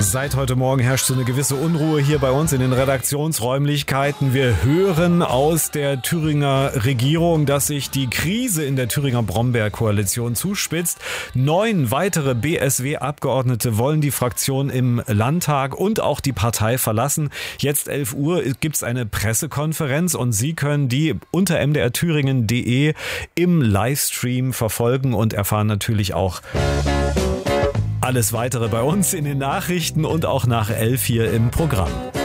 Seit heute Morgen herrscht so eine gewisse Unruhe hier bei uns in den Redaktionsräumlichkeiten. Wir hören aus der Thüringer Regierung, dass sich die Krise in der Thüringer Brombeerkoalition zuspitzt. 9 weitere BSW-Abgeordnete wollen die Fraktion im Landtag und auch die Partei verlassen. Jetzt 11 Uhr gibt es eine Pressekonferenz und Sie können die unter mdrthüringen.de im Livestream verfolgen und erfahren natürlich auch alles Weitere bei uns in den Nachrichten und auch nach 11 hier im Programm.